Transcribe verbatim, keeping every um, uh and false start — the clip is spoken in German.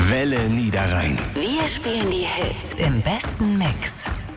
Welle Niederrhein. Wir spielen die Hits im besten Mix.